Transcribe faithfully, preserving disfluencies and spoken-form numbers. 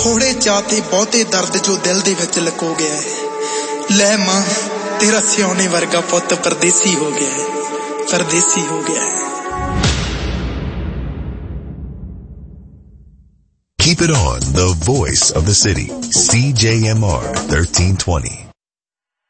थोड़े चाहते बहुते दर्द जो दिल दे विच लको गया है। ले मां तेरा सियाने वर्गा पुत परदेसी हो गया है, परदेसी हो गया है। Keep it on, the voice of the city, C J M R thirteen twenty.